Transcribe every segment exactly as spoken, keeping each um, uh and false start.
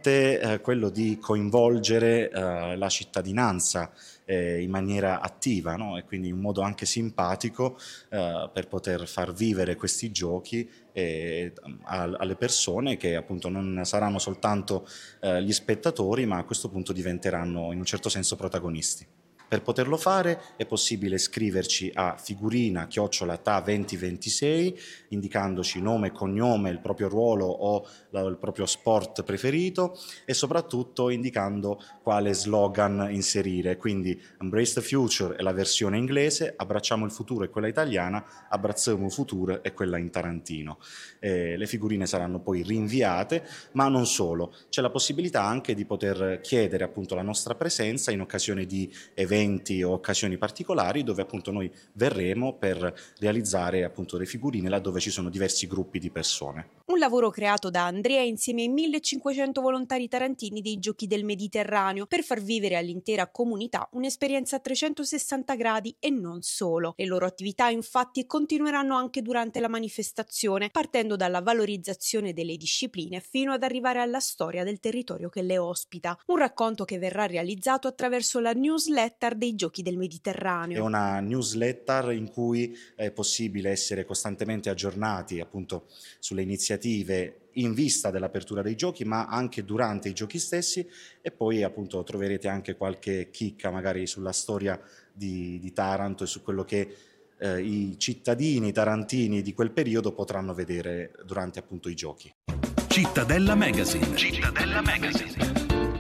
sicuramente eh, quello di coinvolgere eh, la cittadinanza eh, in maniera attiva, no? E quindi in un modo anche simpatico eh, per poter far vivere questi giochi eh, alle persone che appunto non saranno soltanto eh, gli spettatori, ma a questo punto diventeranno in un certo senso protagonisti. Per poterlo fare è possibile scriverci a figurina chiocciola ta venti ventisei indicandoci nome e cognome, il proprio ruolo o il proprio sport preferito e soprattutto indicando quale slogan inserire. Quindi Embrace the Future è la versione inglese, Abbracciamo il futuro è quella italiana, Abbracciamo il futuro è quella in tarantino. Eh, le figurine saranno poi rinviate, ma non solo. C'è la possibilità anche di poter chiedere appunto la nostra presenza in occasione di eventi o occasioni particolari dove appunto noi verremo per realizzare appunto le figurine laddove ci sono diversi gruppi di persone. Un lavoro creato da Andrea insieme ai millecinquecento volontari tarantini dei Giochi del Mediterraneo per far vivere all'intera comunità un'esperienza a trecentosessanta gradi e non solo. Le loro attività infatti continueranno anche durante la manifestazione, partendo dalla valorizzazione delle discipline fino ad arrivare alla storia del territorio che le ospita. Un racconto che verrà realizzato attraverso la newsletter dei Giochi del Mediterraneo. È una newsletter in cui è possibile essere costantemente aggiornati appunto sulle iniziative in vista dell'apertura dei giochi, ma anche durante i giochi stessi, e poi appunto troverete anche qualche chicca magari sulla storia di, di Taranto e su quello che eh, i cittadini tarantini di quel periodo potranno vedere durante appunto i giochi. Cittadella Magazine. Cittadella Magazine.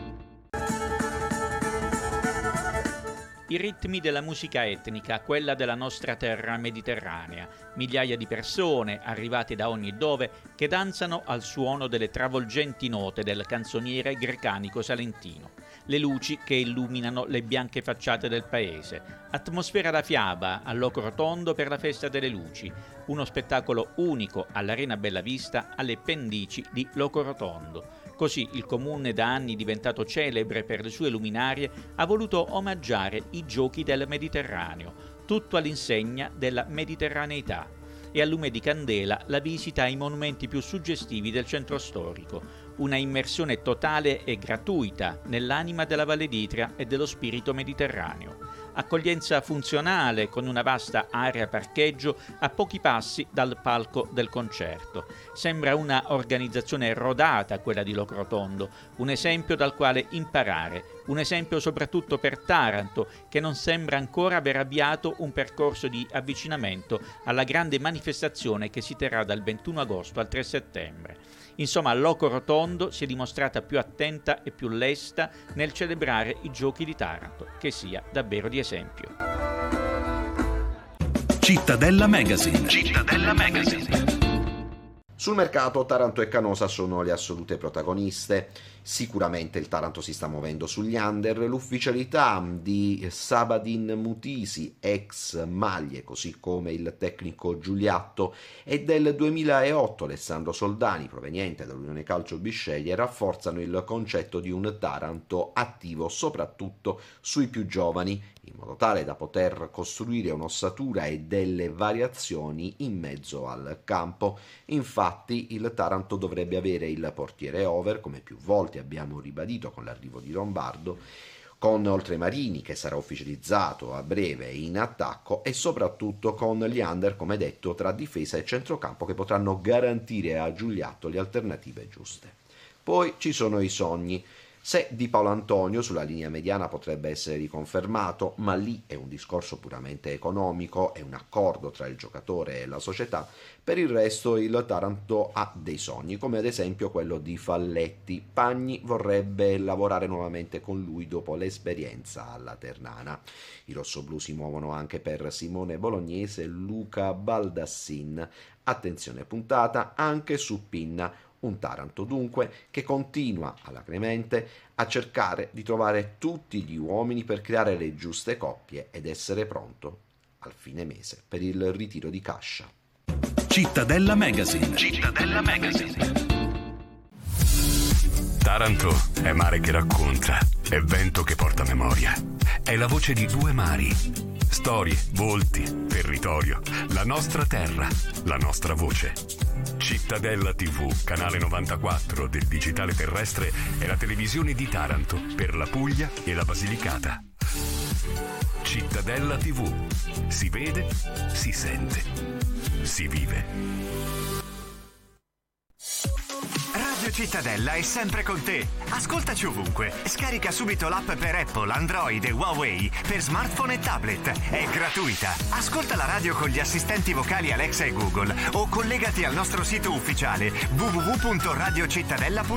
I ritmi della musica etnica, quella della nostra terra mediterranea, migliaia di persone arrivate da ogni dove che danzano al suono delle travolgenti note del canzoniere grecanico salentino, le luci che illuminano le bianche facciate del paese, atmosfera da fiaba al Loco Rotondo per la festa delle luci, uno spettacolo unico all'Arena Bella Vista alle pendici di Loco Rotondo. Così il comune, da anni diventato celebre per le sue luminarie, ha voluto omaggiare i Giochi del Mediterraneo, tutto all'insegna della mediterraneità, e a lume di candela la visita ai monumenti più suggestivi del centro storico, una immersione totale e gratuita nell'anima della Valle d'Itria e dello spirito mediterraneo. Accoglienza funzionale con una vasta area parcheggio a pochi passi dal palco del concerto. Sembra una organizzazione rodata quella di Loco Rotondo, un esempio dal quale imparare, un esempio soprattutto per Taranto, che non sembra ancora aver avviato un percorso di avvicinamento alla grande manifestazione che si terrà dal ventuno agosto al tre settembre. Insomma, Loco Rotondo si è dimostrata più attenta e più lesta nel celebrare i Giochi di Taranto, che sia davvero di esempio. Cittadella Magazine. Cittadella Magazine. Sul mercato Taranto e Canosa sono le assolute protagoniste. Sicuramente il Taranto si sta muovendo sugli under. L'ufficialità di Sabadin Mutisi, ex Maglie, così come il tecnico Giuliatto, e del duemilaotto Alessandro Soldani, proveniente dall'Unione Calcio Bisceglie, rafforzano il concetto di un Taranto attivo soprattutto sui più giovani, in modo tale da poter costruire un'ossatura e delle variazioni in mezzo al campo. Infatti il Taranto dovrebbe avere il portiere over, come più volte abbiamo ribadito con l'arrivo di Lombardo, con Oltremarini che sarà ufficializzato a breve in attacco, e soprattutto con gli under, come detto, tra difesa e centrocampo, che potranno garantire a Giuliatto le alternative giuste. Poi ci sono i sogni. Se Di Paolo Antonio sulla linea mediana potrebbe essere riconfermato, ma lì è un discorso puramente economico, è un accordo tra il giocatore e la società. Per il resto il Taranto ha dei sogni, come ad esempio quello di Falletti. Pagni vorrebbe lavorare nuovamente con lui dopo l'esperienza alla Ternana. I rossoblù si muovono anche per Simone Bolognese e Luca Baldassin. Attenzione puntata anche su Pinna. Un Taranto dunque che continua alacremente a cercare di trovare tutti gli uomini per creare le giuste coppie ed essere pronto al fine mese per il ritiro di cascia. Cittadella Magazine. Cittadella Magazine. Taranto è mare che racconta, è vento che porta memoria, è la voce di due mari. Storie, volti, territorio, la nostra terra, la nostra voce. Cittadella tivù, canale novantaquattro del digitale terrestre, è la televisione di Taranto per la Puglia e la Basilicata. Cittadella tivù. Si vede, si sente, si vive. Radio Cittadella è sempre con te. Ascoltaci ovunque. Scarica subito l'app per Apple, Android e Huawei per smartphone e tablet. È gratuita. Ascolta la radio con gli assistenti vocali Alexa e Google o collegati al nostro sito ufficiale w w w punto radio cittadella punto it.